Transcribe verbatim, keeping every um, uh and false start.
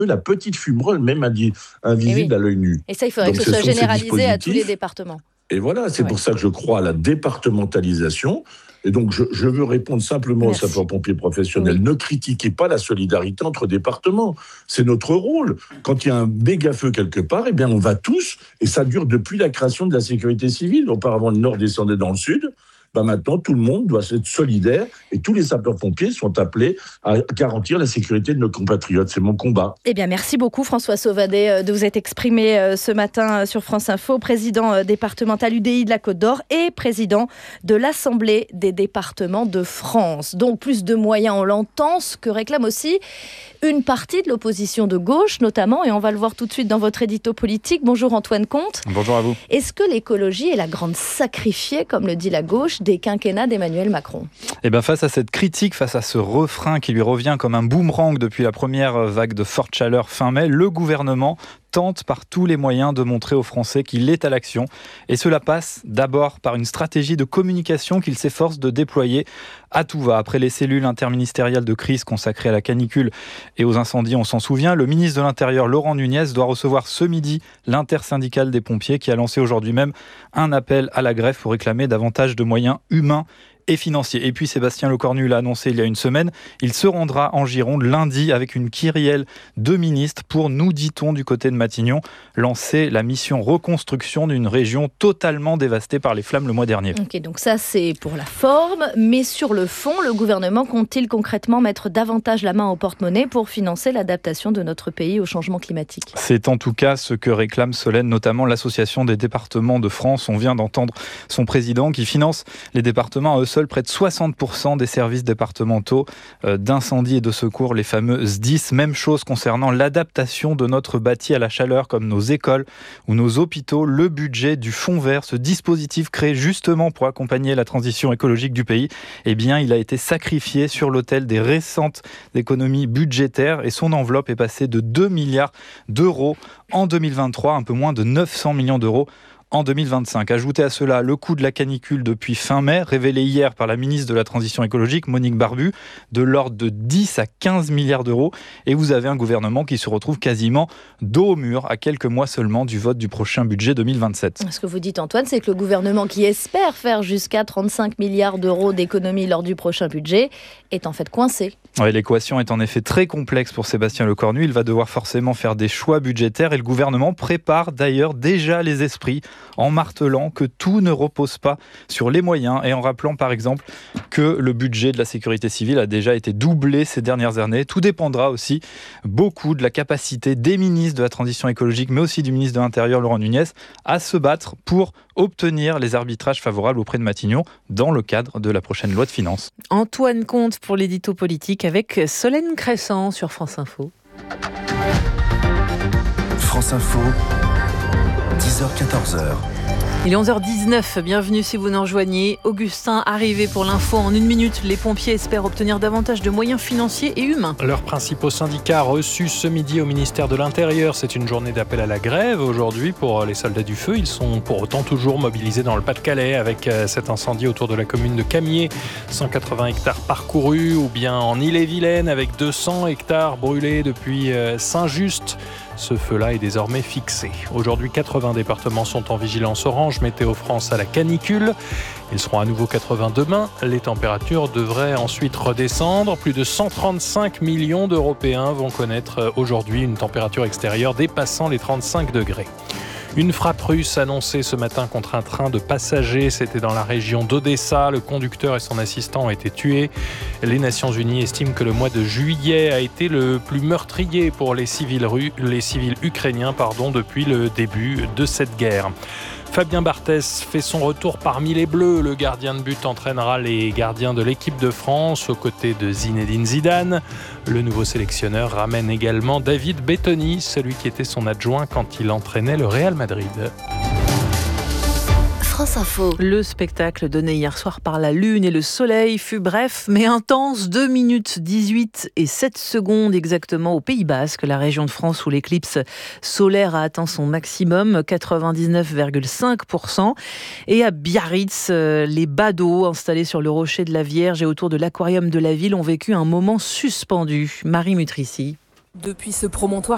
la petite fumerole, même indi- invisible oui. à l'œil nu. Et ça, il faudrait Donc, que ce ce soit sont ces généralisé à tous les dispositifs. départements. Et voilà, c'est Ouais. pour ça que je crois à la départementalisation. Et donc, je, je veux répondre simplement Merci. aux sapeurs-pompiers professionnels. Oui. Ne critiquez pas la solidarité entre départements. C'est notre rôle. Quand il y a un méga feu quelque part, eh bien, on va tous, et ça dure depuis la création de la sécurité civile. Auparavant, le Nord descendait dans le Sud. Ben maintenant, tout le monde doit être solidaire et tous les sapeurs-pompiers sont appelés à garantir la sécurité de nos compatriotes. C'est mon combat. Eh bien, merci beaucoup François Sauvadet de vous être exprimé ce matin sur France Info, président départemental U D I de la Côte d'Or et président de l'Assemblée des départements de France. Donc plus de moyens, on l'entend, ce que réclame aussi une partie de l'opposition de gauche notamment, et on va le voir tout de suite dans votre édito politique. Bonjour Antoine Comte. Bonjour à vous. Est-ce que l'écologie est la grande sacrifiée, comme le dit la gauche, des quinquennats d'Emmanuel Macron ? Eh bien, face à cette critique, face à ce refrain qui lui revient comme un boomerang depuis la première vague de forte chaleur fin mai, le gouvernement tente par tous les moyens de montrer aux Français qu'il est à l'action. Et cela passe d'abord par une stratégie de communication qu'il s'efforce de déployer à tout va. Après les cellules interministérielles de crise consacrées à la canicule et aux incendies, on s'en souvient, le ministre de l'Intérieur, Laurent Nunez, doit recevoir ce midi l'intersyndicale des pompiers qui a lancé aujourd'hui même un appel à la grève pour réclamer davantage de moyens humains et financiers. Et puis Sébastien Lecornu l'a annoncé il y a une semaine, il se rendra en Gironde lundi avec une kyrielle de ministres pour, nous dit-on du côté de Matignon, lancer la mission reconstruction d'une région totalement dévastée par les flammes le mois dernier. Ok, donc ça c'est pour la forme, mais sur le fond, le gouvernement compte-t-il concrètement mettre davantage la main au porte-monnaie pour financer l'adaptation de notre pays au changement climatique ? C'est en tout cas ce que réclame Solène, notamment l'Association des départements de France. On vient d'entendre son président qui finance les départements à eux seuls près de soixante pour cent des services départementaux euh, d'incendie et de secours, les fameux S D I S. Même chose concernant l'adaptation de notre bâti à la chaleur, comme nos écoles ou nos hôpitaux. Le budget du Fonds vert, ce dispositif créé justement pour accompagner la transition écologique du pays, eh bien, il a été sacrifié sur l'autel des récentes économies budgétaires et son enveloppe est passée de deux milliards d'euros en deux mille vingt-trois, un peu moins de neuf cents millions d'euros en deux mille vingt-cinq. Ajoutez à cela le coût de la canicule depuis fin mai, révélé hier par la ministre de la Transition écologique, Monique Barbu, de l'ordre de dix à quinze milliards d'euros. Et vous avez un gouvernement qui se retrouve quasiment dos au mur à quelques mois seulement du vote du prochain budget deux mille vingt-sept. Ce que vous dites, Antoine, c'est que le gouvernement qui espère faire jusqu'à trente-cinq milliards d'euros d'économies lors du prochain budget est en fait coincé. Ouais, l'équation est en effet très complexe pour Sébastien Lecornu. Il va devoir forcément faire des choix budgétaires et le gouvernement prépare d'ailleurs déjà les esprits en martelant que tout ne repose pas sur les moyens et en rappelant par exemple que le budget de la sécurité civile a déjà été doublé ces dernières années. Tout dépendra aussi beaucoup de la capacité des ministres de la transition écologique mais aussi du ministre de l'Intérieur Laurent Nunez à se battre pour obtenir les arbitrages favorables auprès de Matignon dans le cadre de la prochaine loi de finances. Antoine Comte pour l'édito politique avec Solène Crescent sur France Info. France Info, dix heures quatorze heures. Il est onze heures dix-neuf, bienvenue si vous nous rejoignez. Augustin, arrivé pour l'info en une minute. Les pompiers espèrent obtenir davantage de moyens financiers et humains. Leurs principaux syndicats reçus ce midi au ministère de l'Intérieur. C'est une journée d'appel à la grève aujourd'hui pour les soldats du feu. Ils sont pour autant toujours mobilisés dans le Pas-de-Calais avec cet incendie autour de la commune de Camiers. cent quatre-vingts hectares parcourus, ou bien en Ille-et-Vilaine avec deux cents hectares brûlés depuis Saint-Just. Ce feu-là est désormais fixé. Aujourd'hui, quatre-vingts départements sont en vigilance orange Météo France à la canicule. Ils seront à nouveau quatre-vingts demain. Les températures devraient ensuite redescendre. Plus de cent trente-cinq millions d'Européens vont connaître aujourd'hui une température extérieure dépassant les trente-cinq degrés. Une frappe russe annoncée ce matin contre un train de passagers. C'était dans la région d'Odessa. Le conducteur et son assistant ont été tués. Les Nations Unies estiment que le mois de juillet a été le plus meurtrier pour les civils, ru- les civils ukrainiens pardon, depuis le début de cette guerre. Fabien Barthès fait son retour parmi les Bleus. Le gardien de but entraînera les gardiens de l'équipe de France aux côtés de Zinedine Zidane. Le nouveau sélectionneur ramène également David Bettoni, celui qui était son adjoint quand il entraînait le Real Madrid. France Info. Le spectacle donné hier soir par la Lune et le Soleil fut bref mais intense. deux minutes dix-huit et sept secondes exactement au Pays Basque, la région de France où l'éclipse solaire a atteint son maximum, quatre-vingt-dix-neuf virgule cinq pour cent. Et à Biarritz, les badauds installés sur le rocher de la Vierge et autour de l'aquarium de la ville ont vécu un moment suspendu. Marie Mutrici. Depuis ce promontoire